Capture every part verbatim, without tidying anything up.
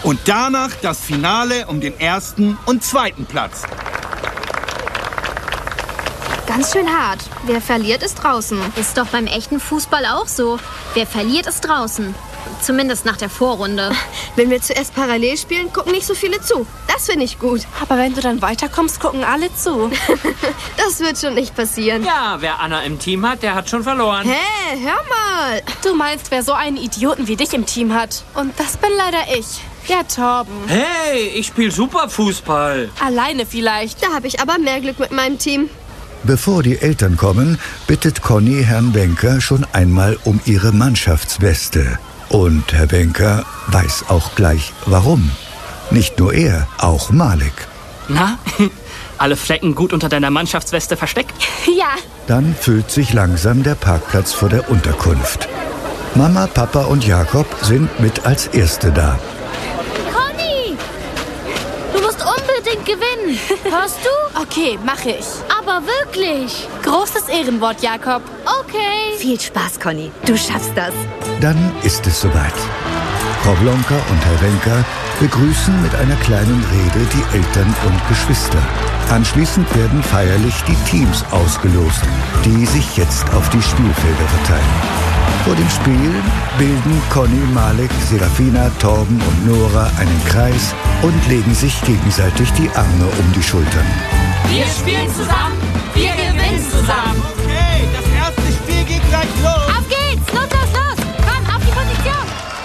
Und danach das Finale um den ersten und zweiten Platz. Ganz schön hart. Wer verliert, ist draußen. Ist doch beim echten Fußball auch so. Wer verliert, ist draußen. Zumindest nach der Vorrunde. Wenn wir zuerst parallel spielen, gucken nicht so viele zu. Das finde ich gut. Aber wenn du dann weiterkommst, gucken alle zu. Das wird schon nicht passieren. Ja, wer Anna im Team hat, der hat schon verloren. Hä, hey, hör mal. Du meinst, wer so einen Idioten wie dich im Team hat. Und das bin leider ich. Ja, Torben. Hey, ich spiele super Fußball. Alleine vielleicht. Da habe ich aber mehr Glück mit meinem Team. Bevor die Eltern kommen, bittet Conny Herrn Wenker schon einmal um ihre Mannschaftsweste. Und Herr Wenker weiß auch gleich, warum. Nicht nur er, auch Malik. Na, alle Flecken gut unter deiner Mannschaftsweste versteckt? Ja. Dann füllt sich langsam der Parkplatz vor der Unterkunft. Mama, Papa und Jakob sind mit als Erste da. Conny! Du musst unbedingt gewinnen. Hörst du? Okay, mache ich. Aber wirklich. Großes Ehrenwort, Jakob. Okay. Viel Spaß, Conny. Du schaffst das. Dann ist es soweit. Frau Blonka und Herr Wenker begrüßen mit einer kleinen Rede die Eltern und Geschwister. Anschließend werden feierlich die Teams ausgelost, die sich jetzt auf die Spielfelder verteilen. Vor dem Spiel bilden Conny, Malik, Serafina, Torben und Nora einen Kreis und legen sich gegenseitig die Arme um die Schultern. Wir spielen zusammen, wir gewinnen zusammen. Okay, das erste Spiel geht gleich los. Auf geht's, los, los, los. Komm, auf die Position.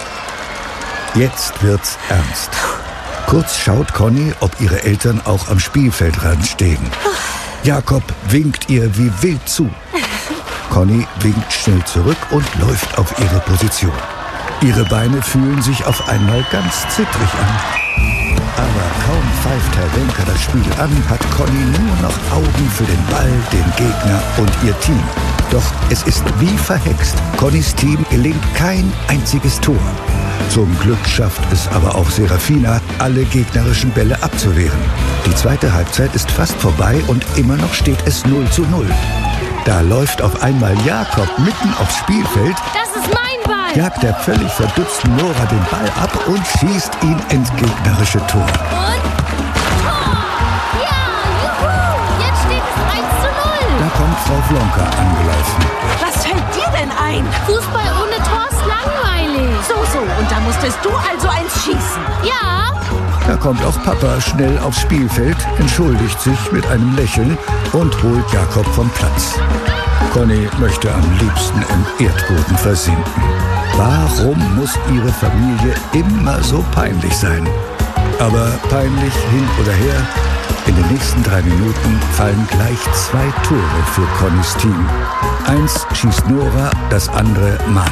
Jetzt wird's ernst. Kurz schaut Conny, ob ihre Eltern auch am Spielfeldrand stehen. Jakob winkt ihr wie wild zu. Conny winkt schnell zurück und läuft auf ihre Position. Ihre Beine fühlen sich auf einmal ganz zittrig an. Aber kaum pfeift Herr Wenker das Spiel an, hat Conny nur noch Augen für den Ball, den Gegner und ihr Team. Doch es ist wie verhext. Connys Team gelingt kein einziges Tor. Zum Glück schafft es aber auch Serafina, alle gegnerischen Bälle abzuwehren. Die zweite Halbzeit ist fast vorbei und immer noch steht es null zu null. Da läuft auf einmal Jakob mitten aufs Spielfeld. Das ist mein Ball. Jagt der völlig verdutzten Nora den Ball ab und schießt ihn ins gegnerische Tor. Und Tor! Ja, juhu! Jetzt steht es eins zu null. Da kommt Frau Blonka angelaufen. Was fällt dir denn ein? Fußball ohne Tor ist langweilig. So, so, und da musstest du also eins schießen. Ja. Da kommt auch Papa schnell aufs Spielfeld, entschuldigt sich mit einem Lächeln und holt Jakob vom Platz. Conny möchte am liebsten im Erdboden versinken. Warum muss ihre Familie immer so peinlich sein? Aber peinlich hin oder her, in den nächsten drei Minuten fallen gleich zwei Tore für Connys Team. Eins schießt Nora, das andere Malik.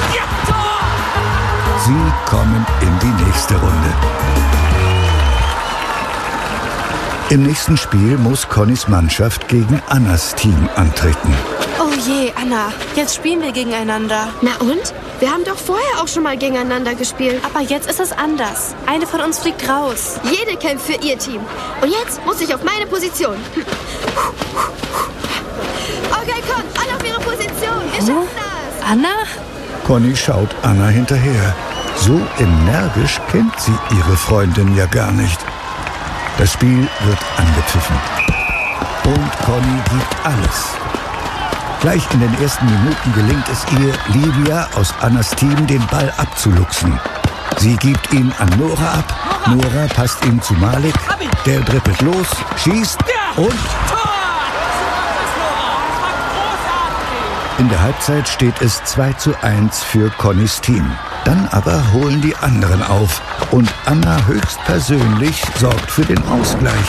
Sie kommen in die nächste Runde. Im nächsten Spiel muss Connys Mannschaft gegen Annas Team antreten. Oh je, Anna. Jetzt spielen wir gegeneinander. Na und? Wir haben doch vorher auch schon mal gegeneinander gespielt. Aber jetzt ist es anders. Eine von uns fliegt raus. Jede kämpft für ihr Team. Und jetzt muss ich auf meine Position. Okay, komm, alle auf ihre Position. Wir schaffen das. Anna? Conny schaut Anna hinterher. So energisch kennt sie ihre Freundin ja gar nicht. Das Spiel wird angepfiffen. Und Conny gibt alles. Gleich in den ersten Minuten gelingt es ihr, Livia aus Annas Team den Ball abzuluxen. Sie gibt ihn an Nora ab. Nora passt ihn zu Malik. Der dribbelt los, schießt und... In der Halbzeit steht es zwei zu eins für Connys Team. Dann aber holen die anderen auf. Und Anna höchstpersönlich sorgt für den Ausgleich.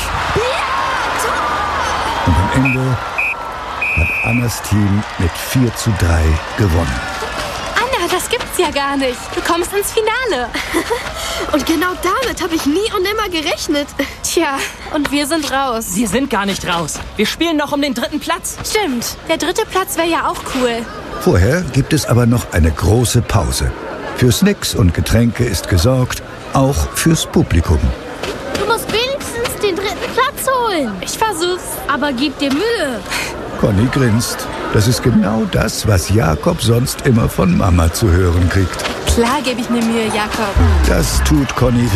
Und am Ende hat Annas Team mit vier zu drei gewonnen. Anna, das gibt's ja gar nicht. Du kommst ins Finale. Und genau damit habe ich nie und nimmer gerechnet. Tja, und wir sind raus. Wir sind gar nicht raus. Wir spielen noch um den dritten Platz. Stimmt, der dritte Platz wäre ja auch cool. Vorher gibt es aber noch eine große Pause. Für Snacks und Getränke ist gesorgt, auch fürs Publikum. Du musst wenigstens den dritten Platz holen. Ich versuch's. Aber gib dir Mühe. Conny grinst. Das ist genau das, was Jakob sonst immer von Mama zu hören kriegt. Klar gebe ich mir Mühe, Jakob. Das tut Conny